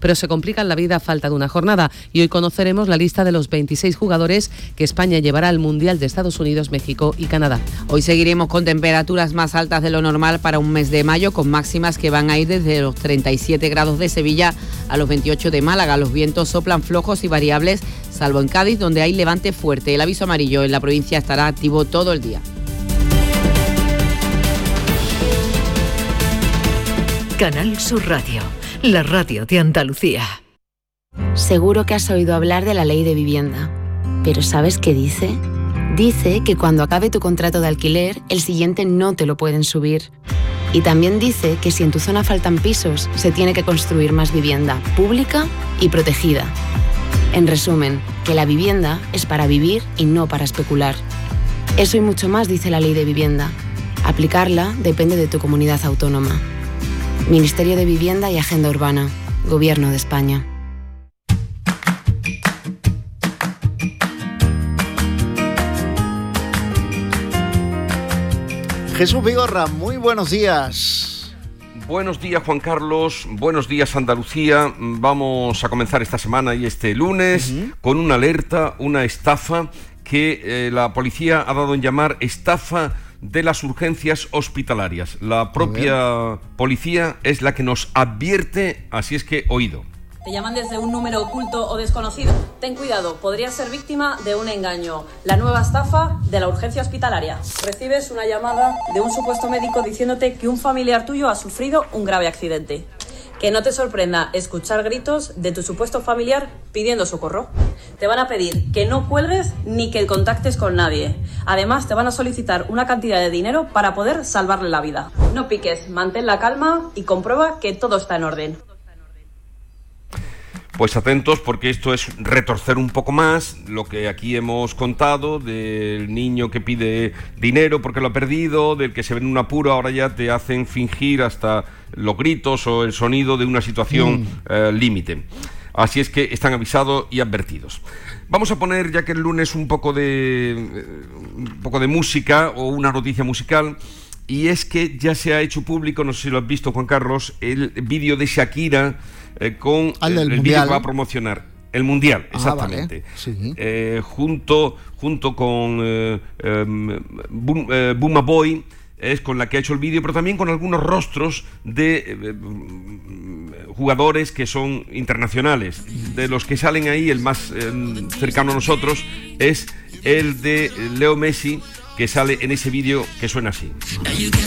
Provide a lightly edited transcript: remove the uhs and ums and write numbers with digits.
pero se complican la vida a falta de una jornada. Y hoy conoceremos la lista de los 26 jugadores que España llevará al Mundial de Estados Unidos, México y Canadá. Hoy seguiremos con temperaturas más altas de lo normal para un mes de mayo, con máximas que van a ir desde los 37 grados de Sevilla a los 28 de Málaga. Los vientos soplan flojos y variables, salvo en Cádiz, donde hay levante fuerte. El aviso amarillo en la provincia estará activo todo el día. Canal Sur Radio, la radio de Andalucía. Seguro que has oído hablar de la ley de vivienda, pero ¿sabes qué dice? Dice que cuando acabe tu contrato de alquiler, el siguiente no te lo pueden subir. Y también dice que si en tu zona faltan pisos, se tiene que construir más vivienda pública y protegida. En resumen, que la vivienda es para vivir y no para especular. Eso y mucho más dice la ley de vivienda. Aplicarla depende de tu comunidad autónoma. Ministerio de Vivienda y Agenda Urbana, Gobierno de España. Jesús Vigorra, muy buenos días. Buenos días, Juan Carlos. Buenos días, Andalucía. Vamos a comenzar esta semana y este lunes con una alerta, una estafa que la policía ha dado en llamar estafa de las urgencias hospitalarias. La propia policía es la que nos advierte, así es que oído. Te llaman desde un número oculto o desconocido. Ten cuidado, podrías ser víctima de un engaño. La nueva estafa de la urgencia hospitalaria. Recibes una llamada de un supuesto médico diciéndote que un familiar tuyo ha sufrido un grave accidente. Que no te sorprenda escuchar gritos de tu supuesto familiar pidiendo socorro. Te van a pedir que no cuelgues ni que contactes con nadie. Además, te van a solicitar una cantidad de dinero para poder salvarle la vida. No piques, mantén la calma y comprueba que todo está en orden. Pues atentos, porque esto es retorcer un poco más lo que aquí hemos contado del niño que pide dinero porque lo ha perdido, del que se ve en un apuro, ahora ya te hacen fingir hasta los gritos o el sonido de una situación límite. Así es que están avisados y advertidos. Vamos a poner, ya que el lunes, un poco de música o una noticia musical. Y es que ya se ha hecho público, no sé si lo has visto, Juan Carlos, el vídeo de Shakira con el vídeo que va a promocionar el Mundial, exactamente. Vale. Sí. Junto con Buma Boy, es con la que ha hecho el vídeo, pero también con algunos rostros de jugadores que son internacionales. De los que salen ahí, el más cercano a nosotros es el de Leo Messi, que sale en ese vídeo que suena así.